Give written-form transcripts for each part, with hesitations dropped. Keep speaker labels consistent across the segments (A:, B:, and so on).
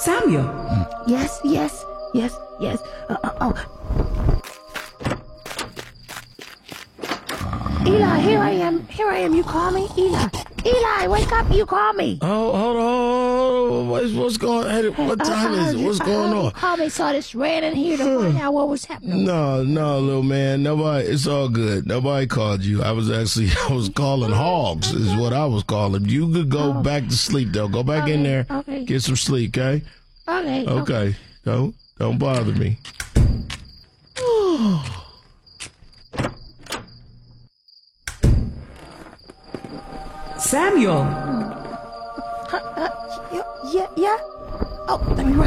A: Samuel.
B: Yes. Eli, here I am. You call me? Eli, wake up. You call me.
C: Oh, hold on. What's going on? What time is it? What's going on?
B: You called me, so I just ran in here to find out what was happening.
C: No, little man. Nobody. It's all good. Nobody called you. I was calling hogs is what I was calling. You could go back to sleep, though. Go back in there.
B: Okay.
C: Get some sleep, okay?
B: Okay.
C: Don't bother me.
A: Samuel.
B: Yeah. Oh, let me run.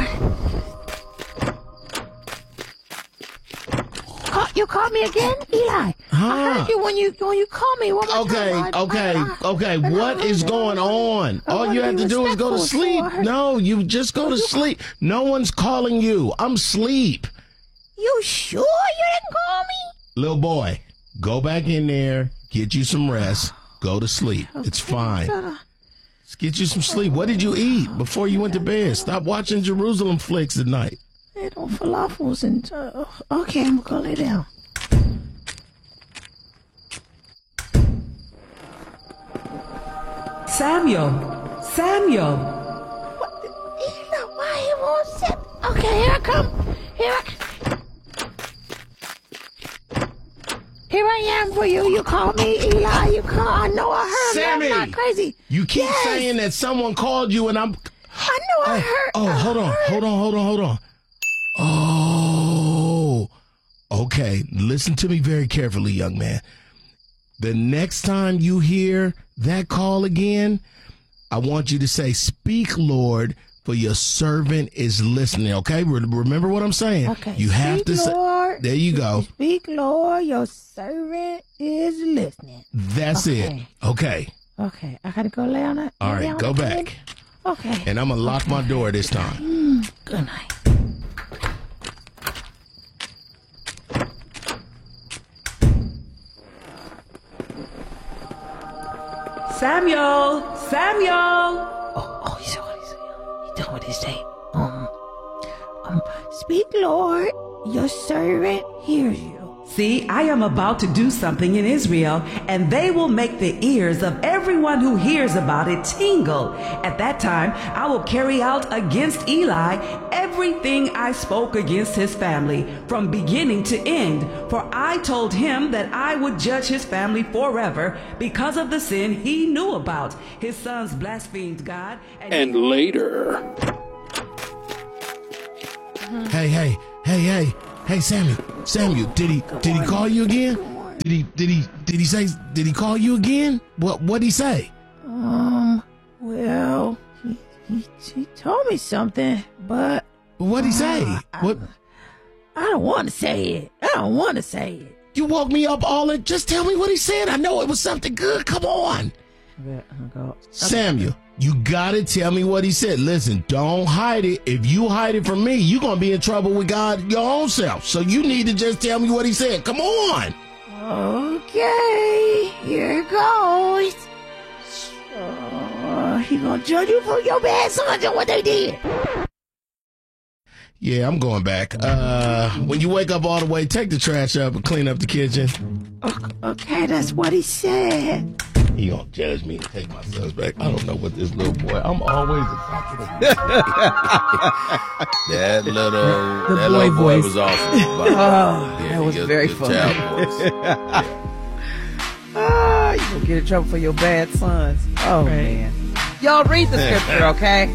B: You called me again, Eli? I heard you when you called me. One more time.
C: Okay. What is going on? All you have to do is go to sleep. No, you just go to sleep. No one's calling you. I'm asleep.
B: You sure you didn't call me?
C: Little boy, go back in there, get you some rest, go to sleep. It's fine. Let's get you some sleep. What did you eat before you went to bed? Stop watching Jerusalem flicks at night.
B: They don't falafels and okay, I'm gonna lay down.
A: Samuel.
B: What? Eli, why you won't sit? Okay, here I come. Here I am for you. You call me, Eli. You call. I know I heard.
C: Sammy,
B: I'm not crazy.
C: You keep saying that someone called you, and
B: I know I heard.
C: Oh, hold on. Oh, okay. Listen to me very carefully, young man. The next time you hear that call again, I want you to say, "Speak, Lord, for your servant is listening." Okay? Remember what I'm saying.
B: Okay.
C: You have to say. There you go.
B: Speak, Lord, your servant is listening.
C: That's it. Okay.
B: Okay. I gotta go lay on it.
C: All right. Go back.
B: Okay.
C: And I'm gonna lock my door this time.
B: Good night.
A: Samuel.
B: Oh, he's done what he say. Speak, Lord, your servant hears you.
A: See, I am about to do something in Israel, and they will make the ears of everyone who hears about it tingle. At that time, I will carry out against Eli everything I spoke against his family, from beginning to end. For I told him that I would judge his family forever because of the sin he knew about. His sons blasphemed God.
D: And later...
C: Hey, Samuel, did he call you again? Did he call you again? What'd he say?
B: Well, he told me something, but
C: what'd he say? What?
B: I don't want to say it.
C: You woke me up just tell me what he said. I know it was something good. Come on. Samuel, you gotta tell me what he said. Listen, don't hide it. If you hide it from me, you're gonna be in trouble with God your own self. So you need to just tell me what he said. Come on.
B: Okay, here goes. He gonna judge you for your bad sons and what they did.
C: Yeah, I'm going back. When you wake up all the way, take the trash up and clean up the kitchen.
B: Okay, that's what he said.
C: He gonna judge me and take my sons back. I don't know what this little boy. I'm always
D: that little boy was awesome.
E: That was very funny. You gonna get in trouble for your bad sons. Oh man, y'all read the scripture, okay?